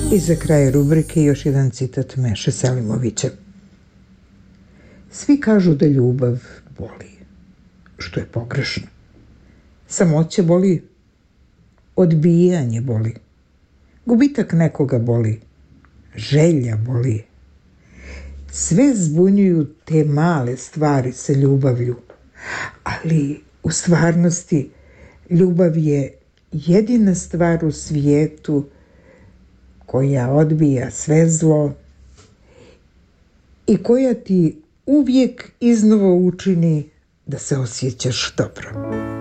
I za kraj rubrike još jedan citat Meše Selimovića. Svi kažu da ljubav boli, što je pogrešno. Samoća boli, odbijanje boli, gubitak nekoga boli, želja boli. Sve zbunjuju te male stvari sa ljubavlju, ali u stvarnosti ljubav je jedina stvar u svijetu koja odbija sve zlo i koja ti uvijek iznova učini da se osjećaš dobro.